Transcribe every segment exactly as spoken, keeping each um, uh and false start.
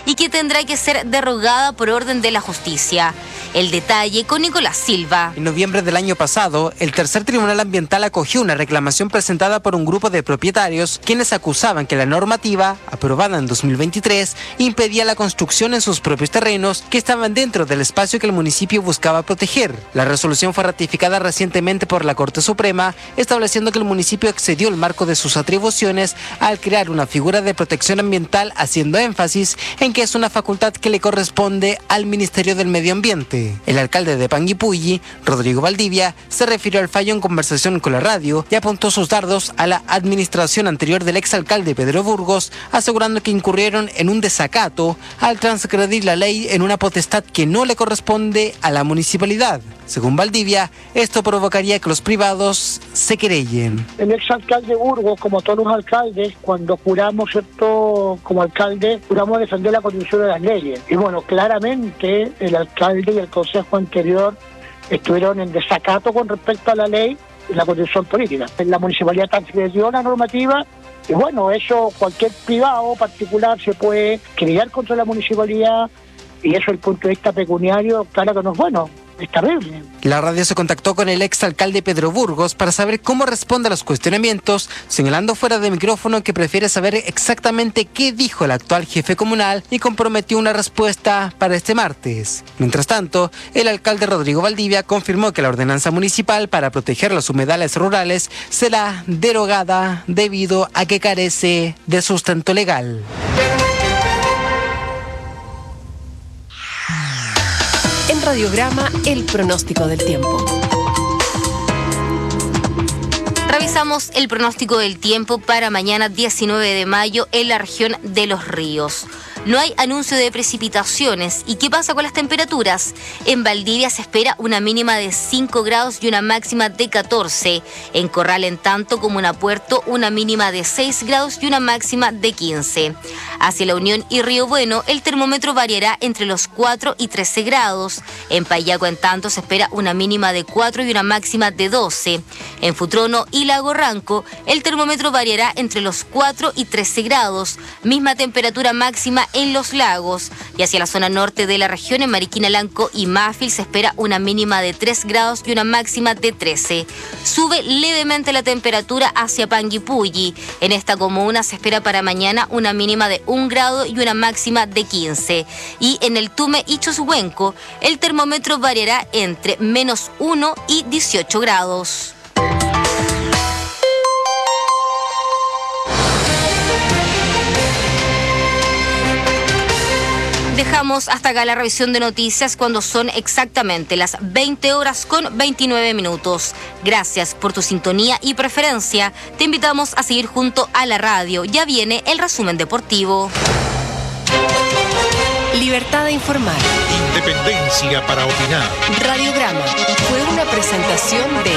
y que tendrá que ser derogada por orden de la justicia. El detalle con Nicolás Silva. En noviembre del año pasado, el tercer tribunal ambiental acogió una reclamación presentada por un grupo de propietarios quienes acusaban que la normativa, aprobada en dos mil veintitrés, impedía la construcción en sus propios terrenos que estaban dentro del espacio que el municipio buscaba proteger. La resolución fue ratificada recientemente por la Corte Suprema, estableciendo que el municipio excedió el marco de sus atribuciones al crear una figura de protección ambiental, haciendo énfasis en que es una facultad que le corresponde al Ministerio del Medio Ambiente. El alcalde de Panguipulli, Rodrigo Valdivia, se refirió al fallo en conversación con la radio y apuntó sus dardos a la administración anterior del exalcalde Pedro Burgos, asegurando que incurrieron en un desacato al transgredir la ley en una potestad que no le corresponde a la municipalidad. Según Valdivia, esto provocaría que los privados se querellen. El exalcalde Burgos, como todos los alcaldes, cuando juramos, ¿cierto?, como alcalde, juramos defender la constitución de las leyes. Y bueno, claramente el alcalde y el consejo anterior estuvieron en desacato con respecto a la ley y la constitución política. La municipalidad transgredió la normativa y bueno, eso cualquier privado particular se puede querellar contra la municipalidad y eso desde el punto de vista pecuniario, claro que no es bueno. Es terrible. La radio se contactó con el exalcalde Pedro Burgos para saber cómo responde a los cuestionamientos, señalando fuera de micrófono que prefiere saber exactamente qué dijo el actual jefe comunal y comprometió una respuesta para este martes. Mientras tanto, el alcalde Rodrigo Valdivia confirmó que la ordenanza municipal para proteger los humedales rurales será derogada debido a que carece de sustento legal. En Radiograma, el pronóstico del tiempo. Revisamos el pronóstico del tiempo para mañana diecinueve de mayo en la región de Los Ríos. No hay anuncio de precipitaciones. ¿Y qué pasa con las temperaturas? En Valdivia se espera una mínima de cinco grados y una máxima de catorce. En Corral, en tanto, como en Puerto, una mínima de seis grados y una máxima de quince. Hacia La Unión y Río Bueno, el termómetro variará entre los cuatro y trece grados. En Payaco, en tanto, se espera una mínima de cuatro y una máxima de doce. En Futrono y Lago Ranco, el termómetro variará entre los cuatro y trece grados. Misma temperatura máxima en Los Lagos. Y hacia la zona norte de la región, en Mariquina, Lanco y Mafil, se espera una mínima de tres grados y una máxima de trece. Sube levemente la temperatura hacia Panguipulli. En esta comuna se espera para mañana una mínima de un grado y una máxima de quince. Y en el Tume y Choshuenco, el termómetro variará entre menos uno y dieciocho grados. Dejamos hasta acá la revisión de noticias cuando son exactamente las veinte horas con veintinueve minutos. Gracias por tu sintonía y preferencia. Te invitamos a seguir junto a la radio. Ya viene el resumen deportivo. Libertad de informar. Independencia para opinar. Radiograma fue una presentación de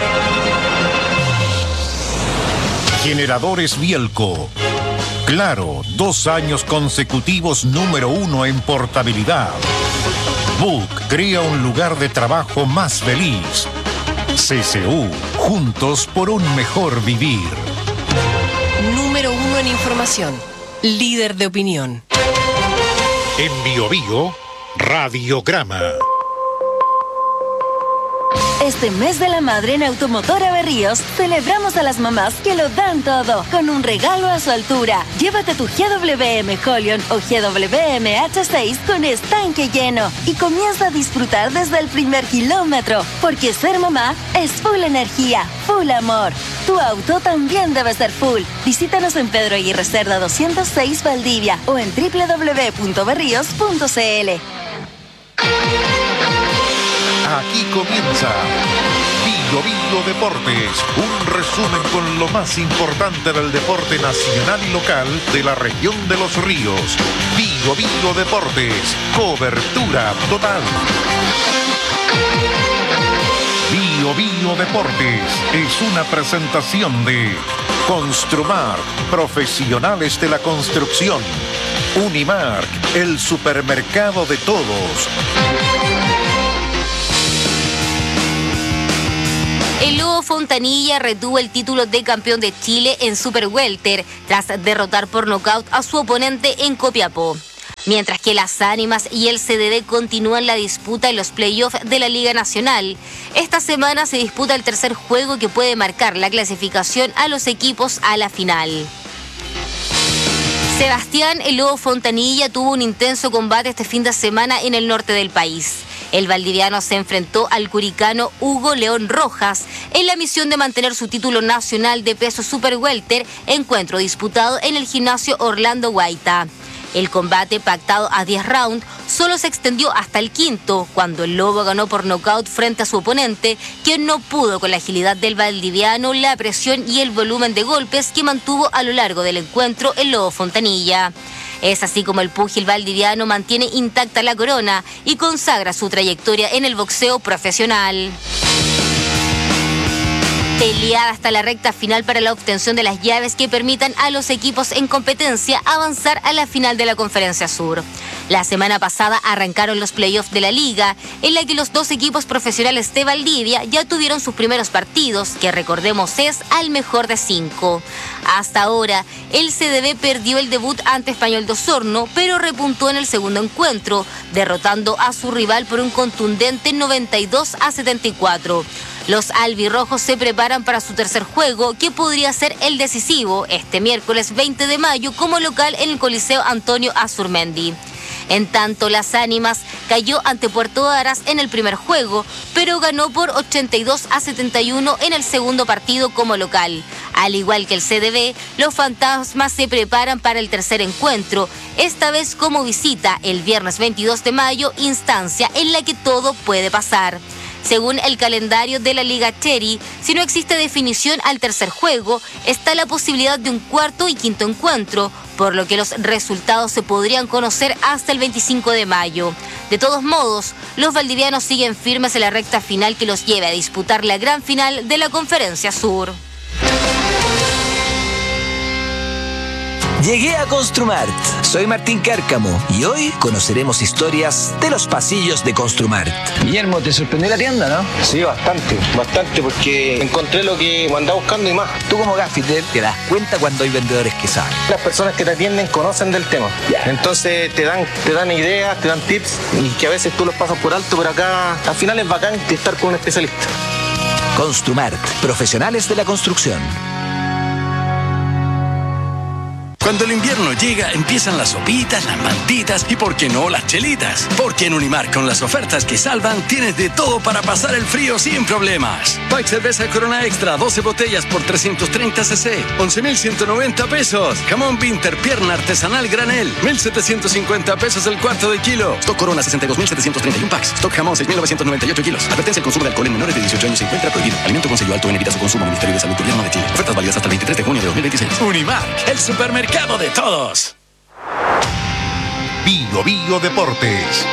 Generadores Bielco. Claro, dos años consecutivos número uno en portabilidad. Book crea un lugar de trabajo más feliz. C C U, juntos por un mejor vivir. Número uno en información. Líder de opinión. En Bio Bio, Radiograma. Este mes de la madre en Automotora Berríos celebramos a las mamás que lo dan todo con un regalo a su altura. Llévate tu G W M Holion o G W M H seis con estanque lleno y comienza a disfrutar desde el primer kilómetro, porque ser mamá es full energía, full amor. Tu auto también debe ser full. Visítanos en Pedro Aguirre Cerda doscientos seis Valdivia o en doble u doble u doble u punto berríos punto c l. Aquí comienza Bio Bio Deportes, un resumen con lo más importante del deporte nacional y local de la región de Los Ríos. Bio Bio Deportes, cobertura total. Bio Bio Deportes es una presentación de Construmark, profesionales de la construcción. Unimark, el supermercado de todos. El Lobo Fontanilla retuvo el título de campeón de Chile en Super Welter tras derrotar por nocaut a su oponente en Copiapó. Mientras que las Ánimas y el C D D continúan la disputa en los playoffs de la Liga Nacional. Esta semana se disputa el tercer juego que puede marcar la clasificación a los equipos a la final. Sebastián El Lobo Fontanilla tuvo un intenso combate este fin de semana en el norte del país. El valdiviano se enfrentó al curicano Hugo León Rojas en la misión de mantener su título nacional de peso super welter, encuentro disputado en el gimnasio Orlando Guaita. El combate, pactado a diez rounds, solo se extendió hasta el quinto, cuando el Lobo ganó por nocaut frente a su oponente, quien no pudo con la agilidad del valdiviano, la presión y el volumen de golpes que mantuvo a lo largo del encuentro el Lobo Fontanilla. Es así como el púgil valdiviano mantiene intacta la corona y consagra su trayectoria en el boxeo profesional. Peleada hasta la recta final para la obtención de las llaves que permitan a los equipos en competencia avanzar a la final de la Conferencia Sur. La semana pasada arrancaron los playoffs de la liga, en la que los dos equipos profesionales de Valdivia ya tuvieron sus primeros partidos, que recordemos es al mejor de cinco. Hasta ahora, el C D B perdió el debut ante Español de Osorno, pero repuntó en el segundo encuentro, derrotando a su rival por un contundente noventa y dos a setenta y cuatro. Los albirrojos se preparan para su tercer juego, que podría ser el decisivo, este miércoles veinte de mayo como local en el Coliseo Antonio Azurmendi. En tanto, las Ánimas cayó ante Puerto Varas en el primer juego, pero ganó por ochenta y dos a setenta y uno en el segundo partido como local. Al igual que el C D B, los Fantasmas se preparan para el tercer encuentro, esta vez como visita el viernes veintidós de mayo, instancia en la que todo puede pasar. Según el calendario de la Liga Cherry, si no existe definición al tercer juego, está la posibilidad de un cuarto y quinto encuentro, por lo que los resultados se podrían conocer hasta el veinticinco de mayo. De todos modos, los valdivianos siguen firmes en la recta final que los lleve a disputar la gran final de la Conferencia Sur. Llegué a Construmart. Soy Martín Cárcamo y hoy conoceremos historias de los pasillos de Construmart. Guillermo, ¿te sorprendió la tienda, no? Sí, bastante, bastante, porque encontré lo que andaba buscando y más. Tú como gaffiter te das cuenta cuando hay vendedores que saben. Las personas que te atienden conocen del tema. Entonces te dan, te dan ideas, te dan tips y que a veces tú los pasas por alto, pero acá al final es bacán estar con un especialista. Construmart, profesionales de la construcción. Cuando el invierno llega, empiezan las sopitas, las mantitas y, ¿por qué no, las chelitas? Porque en Unimar, con las ofertas que salvan, tienes de todo para pasar el frío sin problemas. Pack cerveza Corona Extra, doce botellas por trescientos treinta centilitros, once mil ciento noventa pesos. Jamón Winter, pierna artesanal granel, mil setecientos cincuenta pesos el cuarto de kilo. Stock Corona, sesenta y dos mil setecientos treinta y uno packs. Stock Jamón, seis mil novecientos noventa y ocho kilos. Advertencia: el consumo de alcohol en menores de dieciocho años se encuentra prohibido. Alimento con sello alto en evita su consumo. Ministerio de Salud, Gobierno de Chile. Ofertas válidas hasta el veintitrés de junio de dos mil veintiséis. Unimar, el supermercado de todos. Bio Bio Deportes.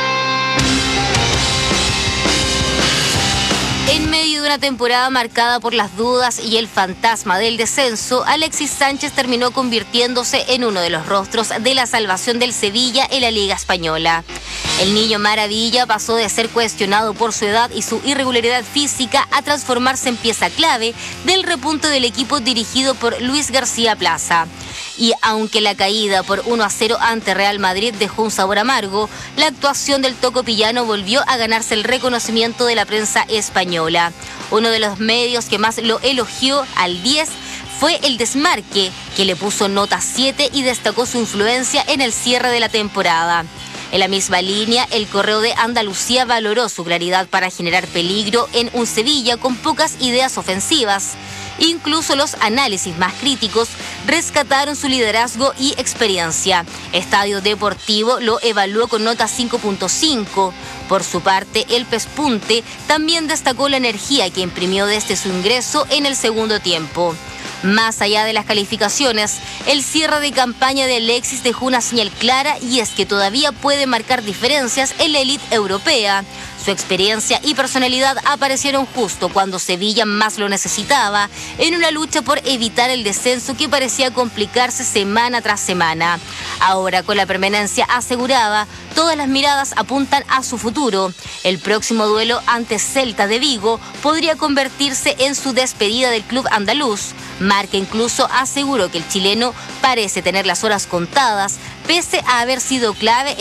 En medio de una temporada marcada por las dudas y el fantasma del descenso, Alexis Sánchez terminó convirtiéndose en uno de los rostros de la salvación del Sevilla en la Liga Española. El niño maravilla pasó de ser cuestionado por su edad y su irregularidad física a transformarse en pieza clave del repunte del equipo dirigido por Luis García Plaza. Y aunque la caída por uno a cero ante Real Madrid dejó un sabor amargo, la actuación del tocopillano volvió a ganarse el reconocimiento de la prensa española. Uno de los medios que más lo elogió al diez fue El Desmarque, que le puso nota siete y destacó su influencia en el cierre de la temporada. En la misma línea, el Correo de Andalucía valoró su claridad para generar peligro en un Sevilla con pocas ideas ofensivas. Incluso los análisis más críticos rescataron su liderazgo y experiencia. Estadio Deportivo lo evaluó con nota cinco punto cinco. Por su parte, el Pespunte también destacó la energía que imprimió desde su ingreso en el segundo tiempo. Más allá de las calificaciones, el cierre de campaña de Alexis dejó una señal clara, y es que todavía puede marcar diferencias en la élite europea. Su experiencia y personalidad aparecieron justo cuando Sevilla más lo necesitaba, en una lucha por evitar el descenso que parecía complicarse semana tras semana. Ahora, con la permanencia asegurada, todas las miradas apuntan a su futuro. El próximo duelo ante Celta de Vigo podría convertirse en su despedida del club andaluz. Marca incluso aseguró que el chileno parece tener las horas contadas, pese a haber sido clave